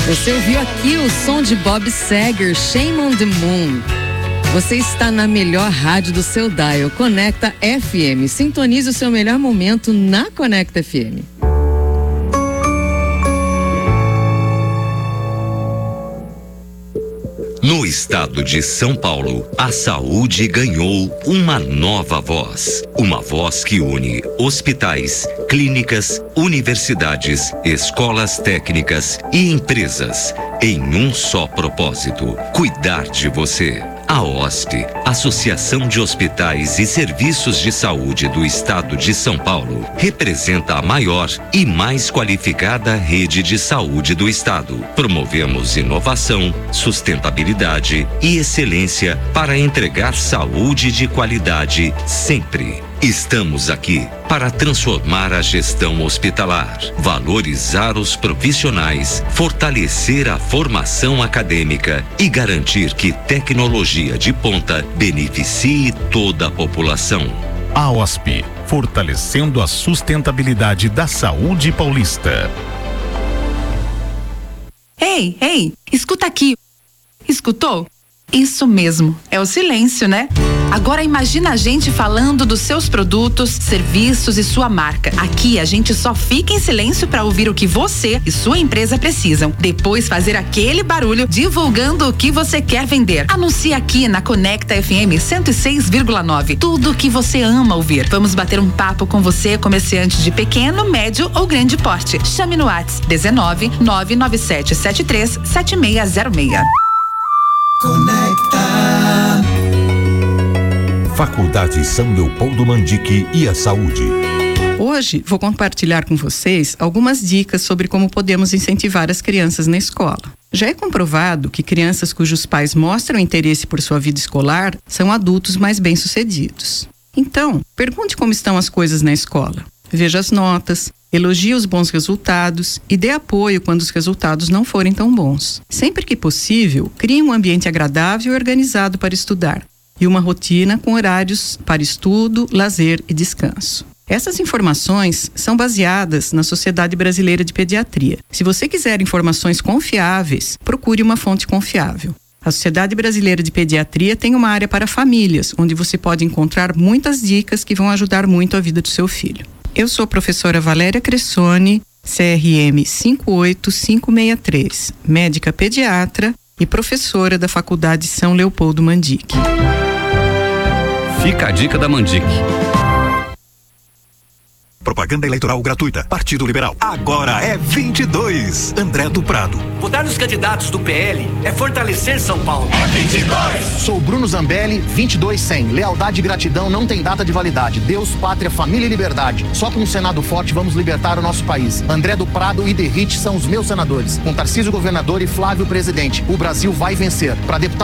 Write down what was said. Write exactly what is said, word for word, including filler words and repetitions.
Você ouviu aqui o som de Bob Seger, Shame on the Moon. Você está na melhor rádio do seu dial, Conecta F M. Sintonize o seu melhor momento na Conecta F M. No estado de São Paulo, a saúde ganhou uma nova voz. Uma voz que une hospitais, clínicas, universidades, escolas técnicas e empresas em um só propósito: cuidar de você. A O S P, Associação de Hospitais e Serviços de Saúde do Estado de São Paulo, representa a maior e mais qualificada rede de saúde do Estado. Promovemos inovação, sustentabilidade e excelência para entregar saúde de qualidade sempre. Estamos aqui para transformar a gestão hospitalar, valorizar os profissionais, fortalecer a formação acadêmica e garantir que tecnologia de ponta beneficie toda a população. A O S P, fortalecendo a sustentabilidade da saúde paulista. Ei, ei, escuta aqui. Escutou? Isso mesmo, é o silêncio, né? Agora imagina a gente falando dos seus produtos, serviços e sua marca. Aqui a gente só fica em silêncio para ouvir o que você e sua empresa precisam. Depois fazer aquele barulho divulgando o que você quer vender. Anuncie aqui na Conecta F M cento e seis vírgula nove. Tudo o que você ama ouvir. Vamos bater um papo com você, comerciante de pequeno, médio ou grande porte. Chame no WhatsApp dezenove, nove nove sete sete três, sete seis zero seis. Conecta. Faculdade São Leopoldo Mandique e a Saúde. Hoje vou compartilhar com vocês algumas dicas sobre como podemos incentivar as crianças na escola. Já é comprovado que crianças cujos pais mostram interesse por sua vida escolar são adultos mais bem-sucedidos. Então, pergunte como estão as coisas na escola. Veja as notas, elogie os bons resultados e dê apoio quando os resultados não forem tão bons. Sempre que possível, crie um ambiente agradável e organizado para estudar e uma rotina com horários para estudo, lazer e descanso. Essas informações são baseadas na Sociedade Brasileira de Pediatria. Se você quiser informações confiáveis, procure uma fonte confiável. A Sociedade Brasileira de Pediatria tem uma área para famílias, onde você pode encontrar muitas dicas que vão ajudar muito a vida do seu filho. Eu sou a professora Valéria Cressoni, C R M cinco oito cinco seis três, médica pediatra e professora da Faculdade São Leopoldo Mandique. Fica a dica da Mandique. Propaganda eleitoral gratuita. Partido Liberal. Agora é vinte e dois. André do Prado. Votar nos candidatos do P L é fortalecer São Paulo. É vinte e dois. Sou Bruno Zambelli, vinte e dois cem. Lealdade e gratidão não tem data de validade. Deus, pátria, família e liberdade. Só com um Senado forte vamos libertar o nosso país. André do Prado e Derrite são os meus senadores. Com Tarcísio governador e Flávio presidente. O Brasil vai vencer. Para deputado